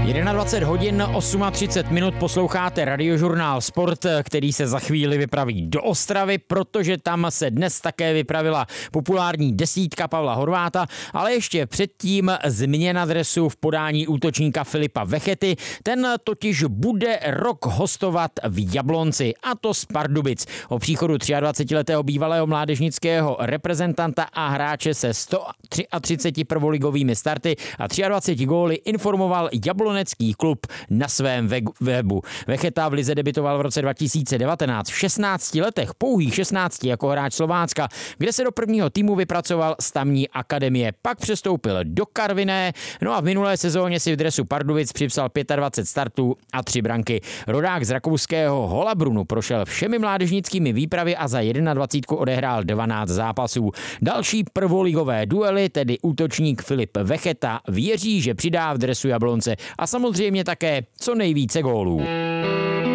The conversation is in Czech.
21 hodin 38 minut posloucháte Radiožurnál Sport, který se za chvíli vypraví do Ostravy, protože tam se dnes také vypravila populární desítka Pavla Horváta, ale ještě předtím změna dresu v podání útočníka Filipa Vechety. Ten totiž bude rok hostovat v Jablonci, a to z Pardubic. O příchodu 23letého bývalého mládežnického reprezentanta a hráče se 133 prvoligovými starty a 23 góly informoval jablonecký klub na svém webu. Vecheta v lize debitoval v roce 2019 v 16 letech, pouhých 16 jako hráč Slovácka, kde se do prvního týmu vypracoval z tamní akademie. Pak přestoupil do Karviné, no a v minulé sezóně si v dresu Pardubic připsal 25 startů a 3 branky. Rodák z rakouského Holabrunu prošel všemi mládežnickými výpravy a za 21 odehrál 12 zápasů. Další prvoligové duely, tedy útočník Filip Vecheta, věří, že přidá v dresu Jablonce a samozřejmě také co nejvíce gólů.